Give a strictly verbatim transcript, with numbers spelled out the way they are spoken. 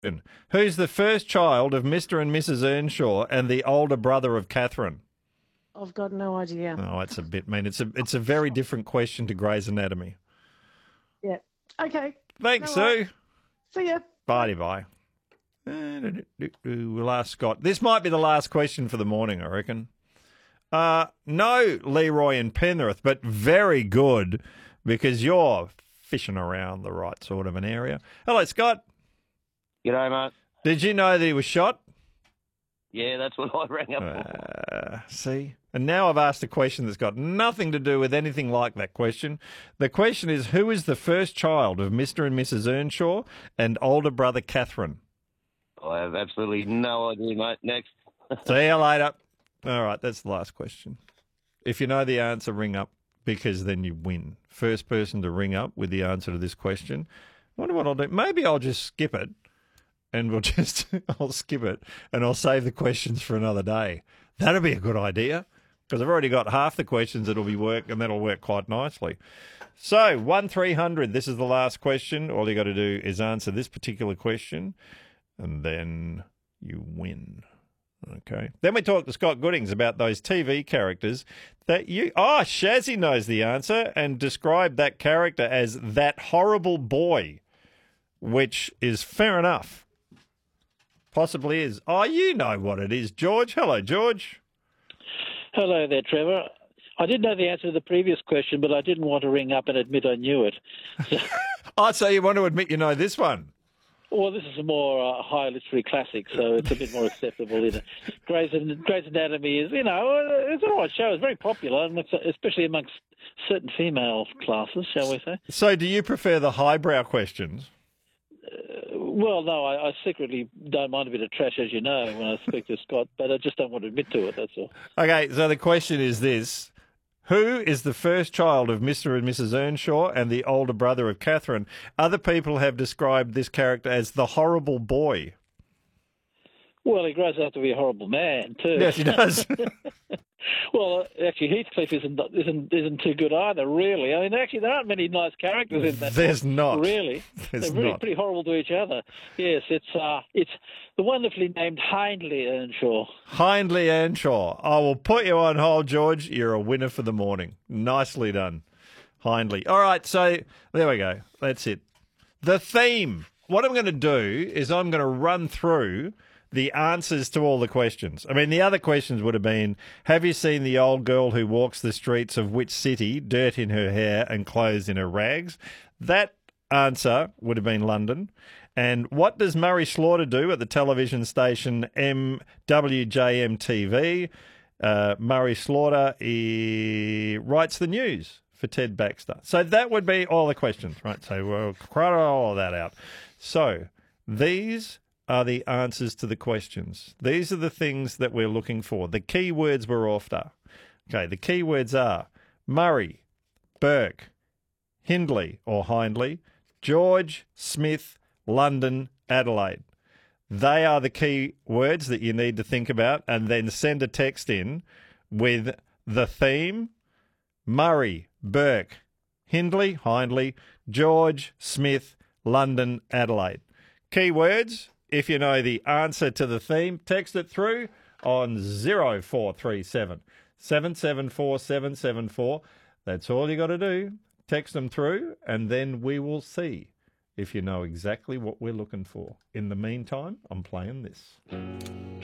Who's the first child of Mister and Missus Earnshaw and the older brother of Catherine? I've got no idea. Oh, it's a bit mean. It's a it's a very different question to Grey's Anatomy. Yeah. Okay. Thanks, No Sue. worries. See ya. Bye bye. We'll ask Scott. This might be the last question for the morning, I reckon. Uh, no, Leroy and Penrith, but very good because you're fishing around the right sort of an area. Hello, Scott. G'day, mate. Did you know that he was shot? Yeah, that's what I rang up for. Uh, see? And now I've asked a question that's got nothing to do with anything like that question. The question is, who is the first child of Mister and Missus Earnshaw and older brother Catherine? I have absolutely no idea, mate. Next. See you later. All right, that's the last question. If you know the answer, ring up because then you win. First person to ring up with the answer to this question. I wonder what I'll do. Maybe I'll just skip it and we'll just, I'll skip it and I'll save the questions for another day. That'll be a good idea because I've already got half the questions that'll be work and that'll work quite nicely. So, one three hundred, this is the last question. All you got to do is answer this particular question and then you win. Okay. Then we talk to Scott Goodings about those T V characters that you... Oh, Shazzy knows the answer and described that character as that horrible boy, which is fair enough. Possibly is. Oh, you know what it is, George. Hello, George. Hello there, Trevor. I did know the answer to the previous question, but I didn't want to ring up and admit I knew it. So, oh, so you want to admit you know this one? well, this is a more uh, high literary classic, so it's a bit more acceptable. You know. Grey's, Grey's Anatomy is, you know, it's all right show. It's very popular, and it's, especially amongst certain female classes, shall we say. So do you prefer the highbrow questions? Uh, well, no, I, I secretly don't mind a bit of trash, as you know, when I speak to Scott, but I just don't want to admit to it, that's all. Okay, so the question is this. Who is the first child of Mister and Missus Earnshaw and the older brother of Catherine? Other people have described this character as the horrible boy. Well, he grows up to be a horrible man, too. Yes, he does. Well, actually, Heathcliff isn't, isn't isn't too good either, really. I mean, actually, there aren't many nice characters in that. There's book, not. Really. There's They're really not. pretty horrible to each other. Yes, it's uh, it's the wonderfully named Hindley Earnshaw. Hindley Earnshaw. I will put you on hold, George. You're a winner for the morning. Nicely done. Hindley. All right, so there we go. That's it. The theme. What I'm going to do is I'm going to run through the answers to all the questions. I mean, the other questions would have been, have you seen the old girl who walks the streets of which city, dirt in her hair and clothes in her rags? That answer would have been London. And what does Murray Slaughter do at the television station M W J M T V? Uh, Murray Slaughter he writes the news for Ted Baxter. So that would be all the questions, right? So we'll crowd all of that out. So these are the answers to the questions. These are the things that we're looking for. The key words we're after. Okay, the key words are Murray, Burke, Hindley or Hindley, George, Smith, London, Adelaide. They are the key words that you need to think about and then send a text in with the theme, Murray, Burke, Hindley, Hindley, George, Smith, London, Adelaide. Keywords. If you know the answer to the theme, text it through on zero four three seven, seven seven four, seven seven four. That's all you got to do. Text them through, and then we will see if you know exactly what we're looking for. In the meantime, I'm playing this.